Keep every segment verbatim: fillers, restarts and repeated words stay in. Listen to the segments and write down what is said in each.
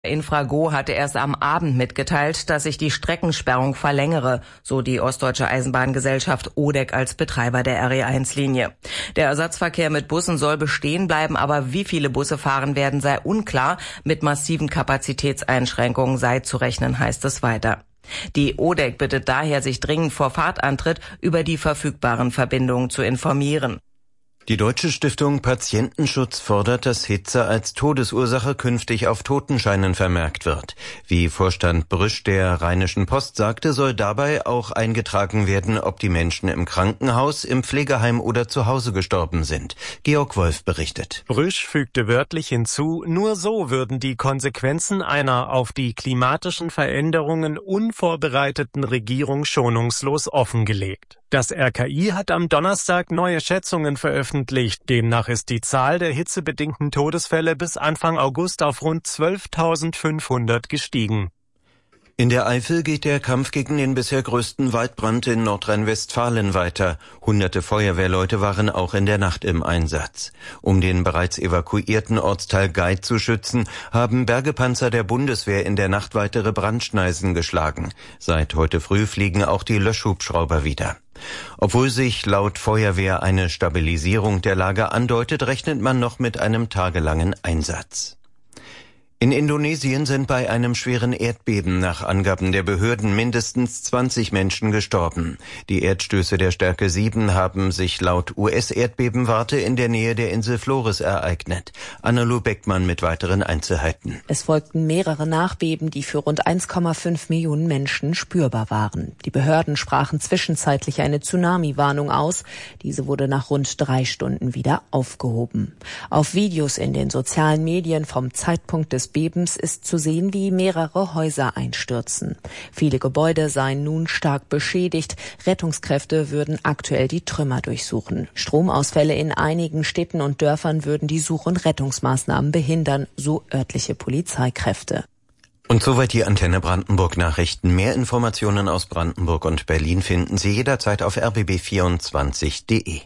Infrago hatte erst am Abend mitgeteilt, dass sich die Streckensperrung verlängere, so die Ostdeutsche Eisenbahngesellschaft O D E C als Betreiber der R E eins Linie. Der Ersatzverkehr mit Bussen soll bestehen bleiben, aber wie viele Busse fahren werden, sei unklar. Mit massiven Kapazitätseinschränkungen sei zu rechnen, heißt es weiter. Die O D E C bittet daher, sich dringend vor Fahrtantritt über die verfügbaren Verbindungen zu informieren. Die Deutsche Stiftung Patientenschutz fordert, dass Hitze als Todesursache künftig auf Totenscheinen vermerkt wird. Wie Vorstand Brüsch der Rheinischen Post sagte, soll dabei auch eingetragen werden, ob die Menschen im Krankenhaus, im Pflegeheim oder zu Hause gestorben sind. Georg Wolf berichtet. Brüsch fügte wörtlich hinzu, nur so würden die Konsequenzen einer auf die klimatischen Veränderungen unvorbereiteten Regierung schonungslos offengelegt. Das R K I hat am Donnerstag neue Schätzungen veröffentlicht. Demnach ist die Zahl der hitzebedingten Todesfälle bis Anfang August auf rund zwölftausendfünfhundert gestiegen. In der Eifel geht der Kampf gegen den bisher größten Waldbrand in Nordrhein-Westfalen weiter. Hunderte Feuerwehrleute waren auch in der Nacht im Einsatz. Um den bereits evakuierten Ortsteil Geit zu schützen, haben Bergepanzer der Bundeswehr in der Nacht weitere Brandschneisen geschlagen. Seit heute früh fliegen auch die Löschhubschrauber wieder. Obwohl sich laut Feuerwehr eine Stabilisierung der Lage andeutet, rechnet man noch mit einem tagelangen Einsatz. In Indonesien sind bei einem schweren Erdbeben nach Angaben der Behörden mindestens zwanzig Menschen gestorben. Die Erdstöße der Stärke sieben haben sich laut U S-Erdbebenwarte in der Nähe der Insel Flores ereignet. Anna-Lu Beckmann mit weiteren Einzelheiten. Es folgten mehrere Nachbeben, die für rund eins Komma fünf Millionen Menschen spürbar waren. Die Behörden sprachen zwischenzeitlich eine Tsunami-Warnung aus. Diese wurde nach rund drei Stunden wieder aufgehoben. Auf Videos in den sozialen Medien vom Zeitpunkt des Bebens ist zu sehen, wie mehrere Häuser einstürzen. Viele Gebäude seien nun stark beschädigt. Rettungskräfte würden aktuell die Trümmer durchsuchen. Stromausfälle in einigen Städten und Dörfern würden die Such- und Rettungsmaßnahmen behindern, so örtliche Polizeikräfte. Und soweit die Antenne Brandenburg Nachrichten. Mehr Informationen aus Brandenburg und Berlin finden Sie jederzeit auf r b b vierundzwanzig punkt d e.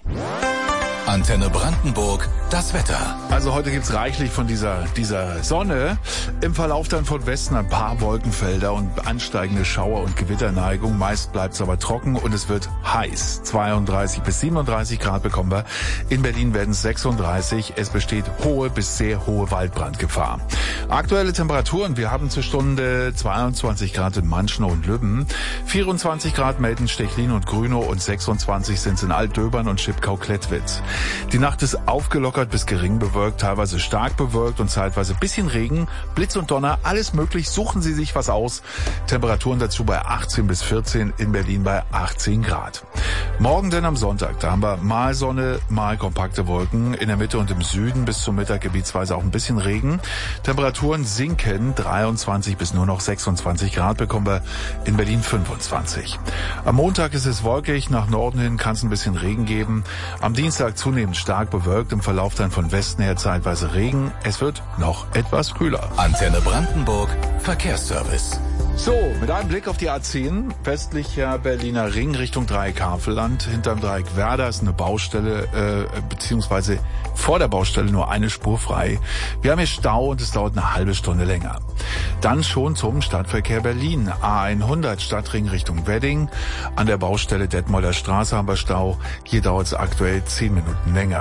Antenne Brandenburg, das Wetter. Also heute gibt's reichlich von dieser dieser Sonne. Im Verlauf dann von Westen ein paar Wolkenfelder und ansteigende Schauer- und Gewitterneigung. Meist bleibt's aber trocken und es wird heiß. zweiunddreißig bis siebenunddreißig Grad bekommen wir. In Berlin werden es sechsunddreißig. Es besteht hohe bis sehr hohe Waldbrandgefahr. Aktuelle Temperaturen. Wir haben zur Stunde zweiundzwanzig Grad in Manschnow und Lübben, vierundzwanzig Grad melden Stechlin und Grünow und sechsundzwanzig sind es in Altdöbern und Schipkau-Klettwitz. Die Nacht ist aufgelockert bis gering bewölkt, teilweise stark bewölkt und zeitweise bisschen Regen, Blitz und Donner, alles möglich. Suchen Sie sich was aus. Temperaturen dazu bei achtzehn bis vierzehn, in Berlin bei achtzehn Grad. Morgen denn am Sonntag, da haben wir mal Sonne, mal kompakte Wolken. In der Mitte und im Süden bis zum Mittag gebietsweise auch ein bisschen Regen. Temperaturen sinken, dreiundzwanzig bis nur noch sechsundzwanzig Grad bekommen wir, in Berlin fünfundzwanzig. Am Montag ist es wolkig, nach Norden hin kann es ein bisschen Regen geben. Am Dienstag zunehmend stark bewölkt, im Verlauf dann von Westen her zeitweise Regen. Es wird noch etwas kühler. Antenne Brandenburg, Verkehrsservice. So, mit einem Blick auf die A zehn, westlicher Berliner Ring Richtung Dreieck Havelland. Hinterm Dreieck Werder ist eine Baustelle, äh, beziehungsweise vor der Baustelle nur eine Spur frei. Wir haben hier Stau und es dauert eine halbe Stunde länger. Dann schon zum Stadtverkehr Berlin. A hundert Stadtring Richtung Wedding. An der Baustelle Detmolder Straße haben wir Stau. Hier dauert es aktuell zehn Minuten länger.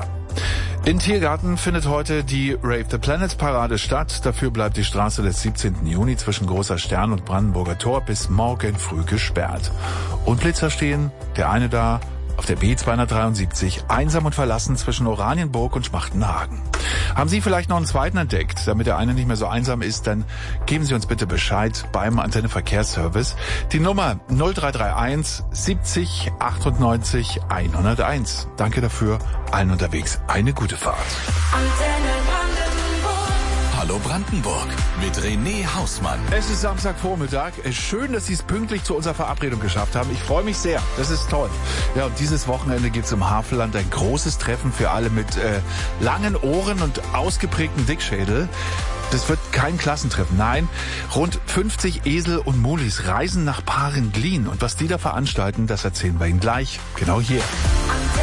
In Tiergarten findet heute die Rave the Planet Parade statt. Dafür bleibt die Straße des siebzehnten Juni zwischen Großer Stern und Brandenburger Tor bis morgen früh gesperrt. Und Blitzer stehen, der eine da auf der B zweihundertdreiundsiebzig, einsam und verlassen zwischen Oranienburg und Schmachtenhagen. Haben Sie vielleicht noch einen zweiten entdeckt, damit der eine nicht mehr so einsam ist, dann geben Sie uns bitte Bescheid beim Antenne Verkehrsservice. Die Nummer null drei drei eins siebzig achtundneunzig hunderteins. Danke dafür, allen unterwegs eine gute Fahrt. Antenne Hallo Brandenburg mit René Hausmann. Es ist Samstagvormittag. Schön, dass Sie es pünktlich zu unserer Verabredung geschafft haben. Ich freue mich sehr. Das ist toll. Ja, und dieses Wochenende gibt es im Havelland ein großes Treffen für alle mit äh, langen Ohren und ausgeprägten Dickschädel. Das wird kein Klassentreffen. Nein, rund fünfzig Esel und Mulis reisen nach Parenglin. Und was die da veranstalten, das erzählen wir Ihnen gleich. Genau hier.